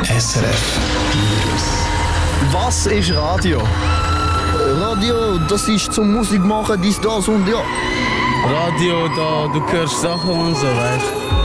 SRF Virus. Was ist Radio? Radio, das ist zum Musik machen, dies, das und ja. Radio, da, du hörst Sachen und so, weißt du?